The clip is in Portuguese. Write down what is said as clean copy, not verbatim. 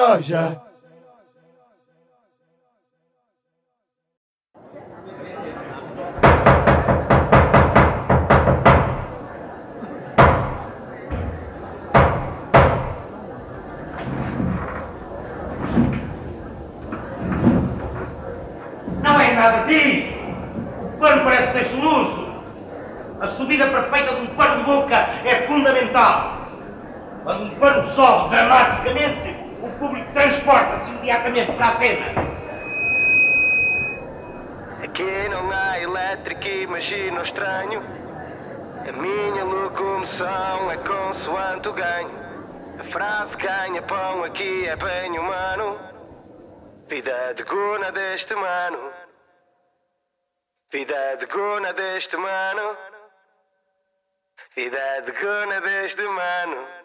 loja. Não é nada disso. O pano parece ter soluço. A subida perfeita de um pano de boca é fundamental. Quando um pano sobe dramaticamente, o público transporta-se imediatamente para a cena. Aqui não há elétrica, imagina o estranho. A minha locomoção é consoante o ganho. A frase ganha pão aqui é bem humano. Vida de guna deste mano. Vida de guna deste mano. Vida de guna deste mano.